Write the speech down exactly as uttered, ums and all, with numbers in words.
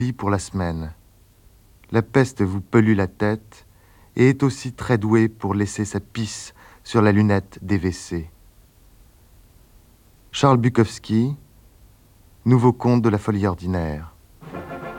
lit pour la semaine. La peste vous pollue la tête et est aussi très douée pour laisser sa pisse sur la lunette des W C. Charles Bukowski, Nouveau conte de la folie ordinaire.